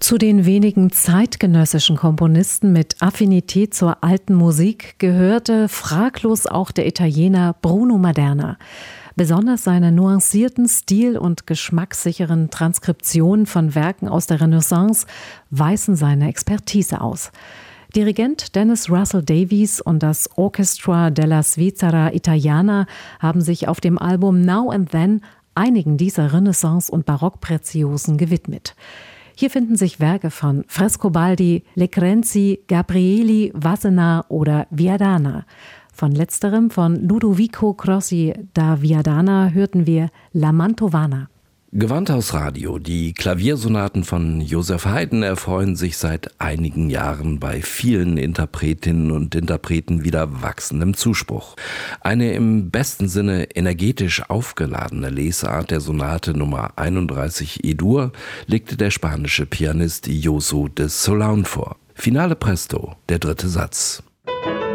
Zu den wenigen zeitgenössischen Komponisten mit Affinität zur alten Musik gehörte fraglos auch der Italiener Bruno Maderna. Besonders seine nuancierten, stil- und geschmackssicheren Transkriptionen von Werken aus der Renaissance weisen seine Expertise aus. Dirigent Dennis Russell Davies und das Orchestra della Svizzera Italiana haben sich auf dem Album Now and Then einigen dieser Renaissance- und Barockpreziosen gewidmet. Hier finden sich Werke von Frescobaldi, Lecrenzi, Gabrieli, Wassenaar oder Viadana. Von letzterem, von Ludovico Crossi da Viadana, hörten wir La Mantovana. Gewandhaus-Radio. Die Klaviersonaten von Joseph Haydn erfreuen sich seit einigen Jahren bei vielen Interpretinnen und Interpreten wieder wachsendem Zuspruch. Eine im besten Sinne energetisch aufgeladene Lesart der Sonate Nummer 31 E-Dur legte der spanische Pianist Josu de Solán vor. Finale Presto, der dritte Satz.